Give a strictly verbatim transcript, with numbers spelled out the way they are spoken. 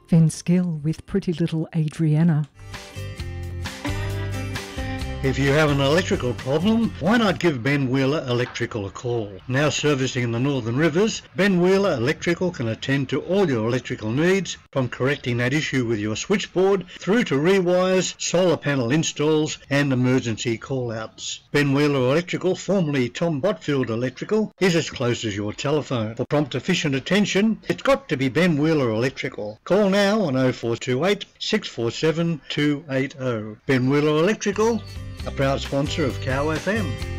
Vince Gill with Pretty Little Adriana. If you have an electrical problem, why not give Ben Wheeler Electrical a call? Now servicing the Northern Rivers, Ben Wheeler Electrical can attend to all your electrical needs, from correcting that issue with your switchboard through to rewires, solar panel installs and emergency call-outs. Ben Wheeler Electrical, formerly Tom Botfield Electrical, is as close as your telephone. For prompt efficient attention, it's got to be Ben Wheeler Electrical. Call now on oh four two eight, six four seven, two eight oh. Ben Wheeler Electrical, a proud sponsor of Cow F M.